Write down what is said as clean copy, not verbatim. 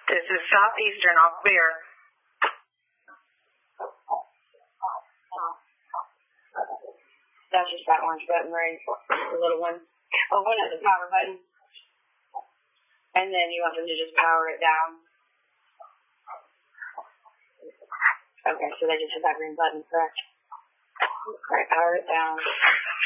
This is Southeastern, all clear. That's just that orange button, right? The little one. Oh, one is the power button. And then you want them to just power it down. Okay, so they just hit that green button, correct? Alright, power it down.